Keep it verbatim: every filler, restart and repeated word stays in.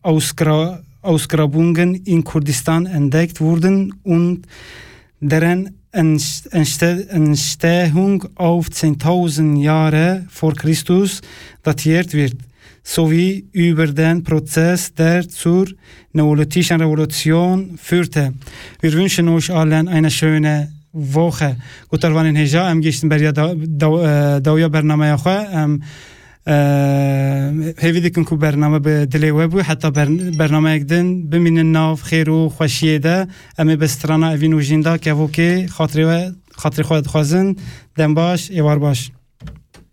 Ausgra- Ausgrabungen in Kurdistan entdeckt wurden und deren Entste- Entstehung auf zehntausend Jahre vor Christus datiert wird, sowie über den Prozess, der zur Neolithischen Revolution führte. Wir wünschen euch allen eine schöne Woche. Gutarwanin Heja, am gishtin beria dawya barnamaya khoa, am هیویدکن کو برنامه به دلی وبو حتی برنامه اگدن بمینن ناف خیر و خوشیه ده امی بسترانا اوین و جیندا که وکی خاطری خاطری خود خوازن دم باش ایوار باش